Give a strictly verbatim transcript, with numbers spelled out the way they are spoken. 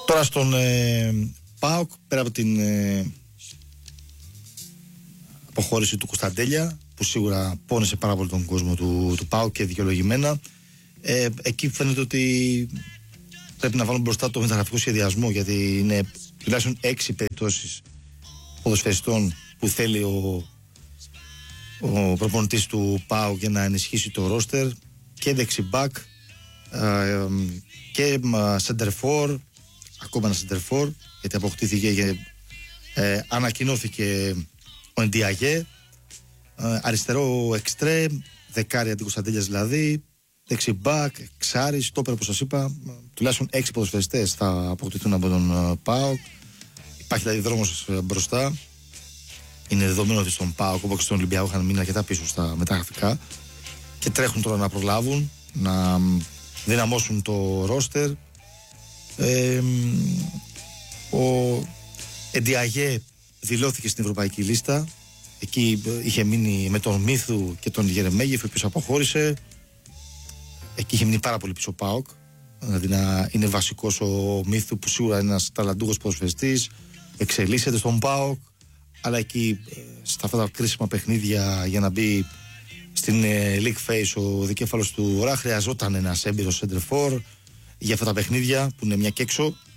Τώρα στον ε, ΠΑΟΚ, πέρα από την ε, αποχώρηση του Κωνσταντέλια, που σίγουρα πόνεσε πάρα πολύ τον κόσμο του, του ΠΑΟΚ και δικαιολογημένα, ε, εκεί φαίνεται ότι πρέπει να βάλουν μπροστά το μεταγραφικό σχεδιασμό, γιατί είναι τουλάχιστον έξι περιπτώσεις ποδοσφαιριστών που θέλει ο, ο προπονητής του ΠΑΟΚ για να ενισχύσει το ρόστερ, και δεξιμπάκ ε, και σεντερφόρ, ακόμα ένα σεντερφόρ, γιατί αποκτήθηκε και ε, ανακοινώθηκε ο Εντιαγέ, ε, αριστερό εξτρέ, δεκάρι αντί Κωνσταντέλιας δηλαδή, δεξιμπάκ, εξάρι, στόπερ, όπως σας είπα, τουλάχιστον έξι ποδοσφαιριστές θα αποκτηθούν από τον uh, ΠΑΟΚ. Υπάρχει δηλαδή δρόμος μπροστά. Είναι δεδομένο ότι στον ΠΑΟΚ, όπως και στον Ολυμπιακό, είχαν μείνει αρκετά πίσω στα μεταγραφικά και τρέχουν τώρα να προλάβουν, να δυναμώσουν το ρόστερ. Ε, ο Εντιαγέ δηλώθηκε στην ευρωπαϊκή λίστα. Εκεί είχε μείνει με τον Μίθου και τον Γερεμέγεφ, ο οποίος αποχώρησε. Εκεί είχε μείνει πάρα πολύ πίσω ο ΠΑΟΚ. Δηλαδή να είναι βασικός ο Μίθου, που σίγουρα είναι ένας ταλαντούχος ποδοσφαιριστής, εξελίσσεται στον ΠΑΟΚ, αλλά εκεί στα αυτά τα κρίσιμα παιχνίδια για να μπει στην ε, League Phase ο δικέφαλος του Βορρά χρειαζόταν ένας έμπειρος center for για αυτά τα παιχνίδια που είναι μια και έξω.